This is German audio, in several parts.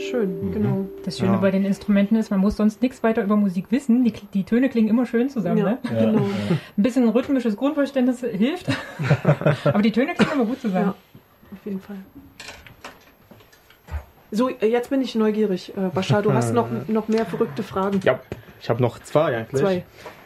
schön, genau. Das Schöne bei den Instrumenten ist, man muss sonst nichts weiter über Musik wissen. Die Töne klingen immer schön zusammen. Ne? Genau. Ein bisschen rhythmisches Grundverständnis hilft, aber die Töne klingen immer gut zusammen. Ja, auf jeden Fall. So, jetzt bin ich neugierig. Bashar, du hast noch mehr verrückte Fragen. Ja, ich habe noch zwei eigentlich.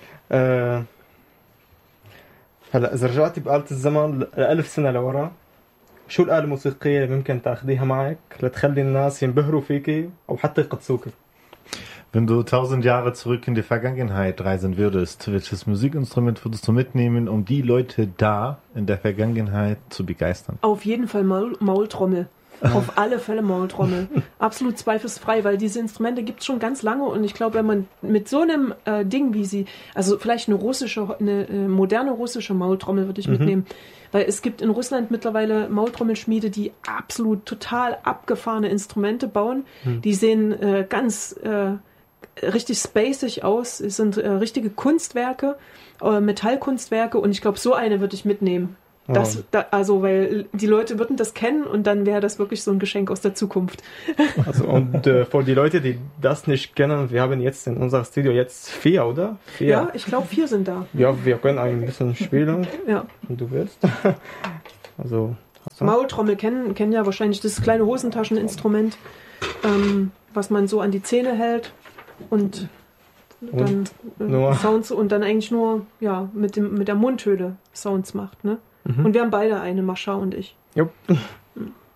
هلا إذا رجعتي بآلة الزمن 1000 سنة لورا شو الآلة الموسيقية اللي ممكن تاخذيها معك لتخلي الناس ينبهروا فيكي أو حتى يقدسوكي؟ Wenn du 1000 Jahre zurück in die Vergangenheit reisen würdest, welches Musikinstrument würdest du mitnehmen, um die Leute da in der Vergangenheit zu begeistern? Auf jeden Fall Maultrommel. Auf alle Fälle Maultrommel. Absolut zweifelsfrei, weil diese Instrumente gibt es schon ganz lange und ich glaube, wenn man mit so einem Ding wie sie, also vielleicht eine moderne russische Maultrommel würde ich mitnehmen, weil es gibt in Russland mittlerweile Maultrommelschmiede, die absolut total abgefahrene Instrumente bauen. Die sehen ganz richtig spacig aus, es sind richtige Kunstwerke, Metallkunstwerke und ich glaube, so eine würde ich mitnehmen. Weil die Leute würden das kennen und dann wäre das wirklich so ein Geschenk aus der Zukunft. Also und für die Leute, die das nicht kennen, wir haben jetzt in unserem Studio jetzt 4, oder? 4. Ja, ich glaube 4 sind da. Ja, wir können ein bisschen spielen, ja. Wenn du willst. Also, Maultrommel kennen ja wahrscheinlich das kleine Hosentascheninstrument, was man so an die Zähne hält und dann Sounds und dann eigentlich nur mit der Mundhöhle Sounds macht, ne? Und wir haben beide eine, Mascha und ich. Jupp.